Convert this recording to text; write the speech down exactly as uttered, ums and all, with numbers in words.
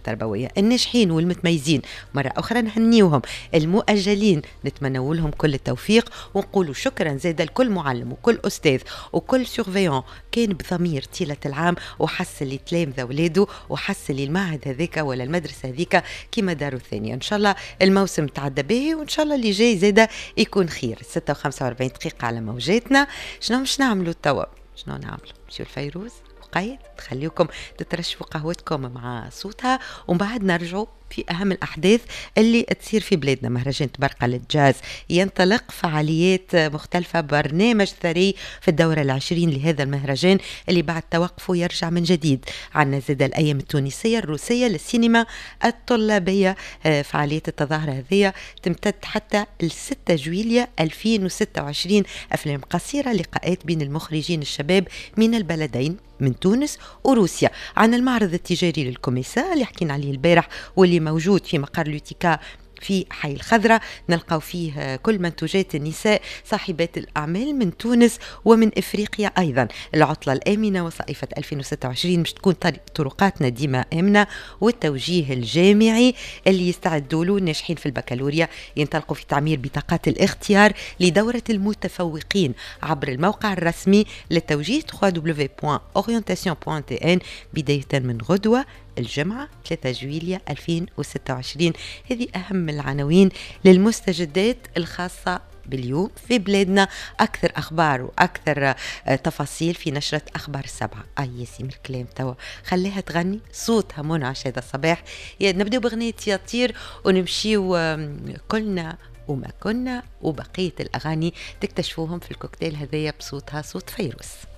التربوية، الناجحين والمتميزين مرة أخرى نهنيوهم، المؤجلين نتمنوا لهم كل التوفيق، ونقولوا شكرا زيدا لكل معلم وكل أستاذ وكل سيرفيون كان بضمير طيلة العام وحس اللي تلامذة ولاده وحس اللي المعهد هذيك ولا المدرسة هذيك كما داروا الثانية. إن شاء الله الموسم تعدى به وإن شاء الله اللي جاي زيدا يكون خير. ستة وخمسة وأربعين دقيقة على موجاتنا. شنو مش نعملوا توا؟ شنو نعملوا؟ مشيو الفيروز قيد تخليكم تترشفوا قهوتكم مع صوتها، ومن بعد نرجعوا في أهم الأحداث اللي تصير في بلادنا. مهرجان تبرقة للجاز ينطلق، فعاليات مختلفة، برنامج ثري في الدورة العشرين لهذا المهرجان اللي بعد توقفه يرجع من جديد. عنا زاد الأيام التونسية الروسية للسينما الطلابية، فعاليات التظاهرة هذه تمتد حتى الستة جويلية ألفين وستة وعشرين. أفلام قصيرة، لقاءات بين المخرجين الشباب من البلدين من تونس وروسيا. عن المعرض التجاري للكوميسا اللي حكينا عليه البارح واللي موجود في مقر لوتيكا في حي الخضرة، نلقاو فيه كل منتوجات النساء صاحبات الأعمال من تونس ومن إفريقيا أيضا. العطلة الآمنة وصائفة ألفين وستة وعشرين باش تكون طرقاتنا ديما آمنة، والتوجيه الجامعي اللي يستعدوا له الناجحين في البكالوريا ينطلقوا في تعمير بطاقات الاختيار لدورة المتفوقين عبر الموقع الرسمي للتوجيه دبليو دبليو دبليو دوت أورينتاسيون دوت تي إن بداية من غدوة الجمعة ثلاثة جويلية ألفين وستة وعشرين. هذه أهم العناوين للمستجدات الخاصة باليوم في بلادنا. أكثر أخبار وأكثر تفاصيل في نشرة أخبار السبعة. أي ياسين الكلام توا خليها تغني صوتها منعش هذا الصباح. نبدأ بغنية يطير ونمشيو كلنا وما كنا، وبقية الأغاني تكتشفوهم في الكوكتيل هذايا بصوتها صوت فيروز.